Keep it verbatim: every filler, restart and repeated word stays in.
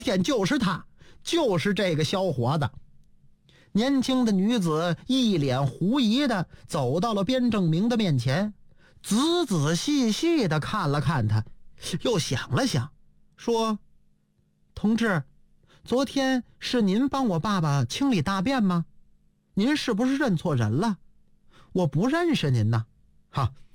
天就是他，就是这个小伙子。年轻的女子一脸狐疑的走到了边正明的面前，仔仔细细的看了看他，又想了想，说：同志，昨天是您帮我爸爸清理大便吗？您是不是认错人了？我不认识您呐。哈，